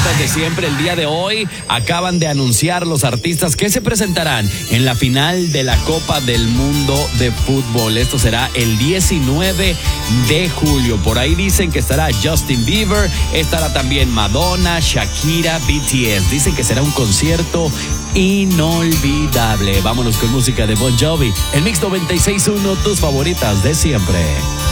favoritas de siempre. El día de hoy acaban de anunciar los artistas que se presentarán en la final de la Copa del Mundo de Fútbol. Esto será el 19 de julio. Por ahí dicen que estará Justin Bieber, estará también Madonna, Shakira, BTS. Dicen que será un concierto inolvidable. Vámonos con música de Bon Jovi. El Mix 96.1, tus favoritas de siempre.